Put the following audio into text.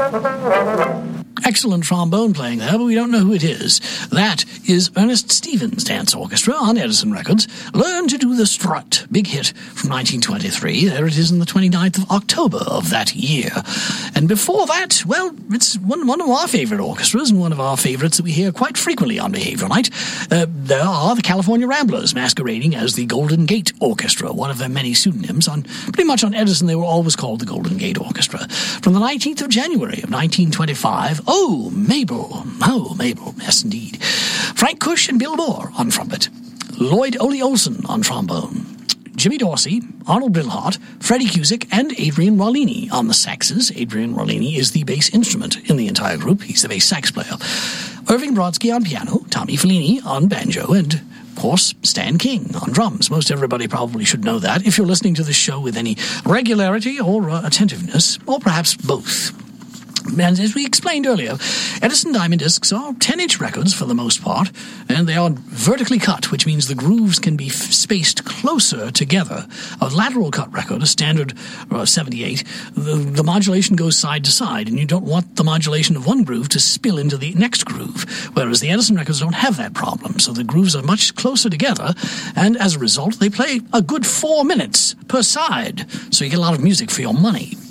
Excellent trombone playing there, but we don't know who it is. That is Ernest Stevens Dance Orchestra on Edison Records. Learn to Do the Strut, big hit from 1923. There it is on the 29th of October of that year. And before that, well, it's one of our favorite orchestras and one of our favorites that we hear quite frequently on Behavioral Night. There are the California Ramblers, masquerading as the Golden Gate Orchestra, one of their many pseudonyms. Pretty much on Edison, they were always called the Golden Gate Orchestra. From the 19th of January of 1925, Oh, Mabel, yes indeed. Frank Cush and Bill Moore on trumpet. Lloyd Ole Olson on trombone. Jimmy Dorsey, Arnold Billhart, Freddie Cusick, and Adrian Rollini on the saxes. Adrian Rollini is the bass instrument in the entire group. He's the bass sax player. Irving Brodsky on piano, Tommy Fellini on banjo, and, of course, Stan King on drums. Most everybody probably should know that if you're listening to this show with any regularity or attentiveness, or perhaps both. And as we explained earlier, Edison Diamond discs are 10-inch records for the most part, and they are vertically cut, which means the grooves can be spaced closer together. A lateral cut record, a standard 78, the modulation goes side to side, and you don't want the modulation of one groove to spill into the next groove, whereas the Edison records don't have that problem, so the grooves are much closer together, and as a result, they play a good 4 minutes per side, so you get a lot of music for your money.